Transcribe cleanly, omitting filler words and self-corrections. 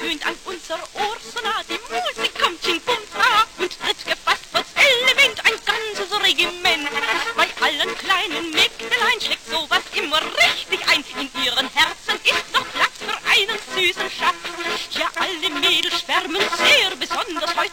gewöhnt an unser Ohr, so nah die Musik kommt, ching, bum, ah, und tritt gefasst wird's Element, ein ganzes Regiment. Bei allen kleinen Mägdelein schlägt sowas immer richtig ein, in ihren Herzen ist noch Platz für einen süßen Schatz. Ja, alle Mädels schwärmen sehr, besonders heute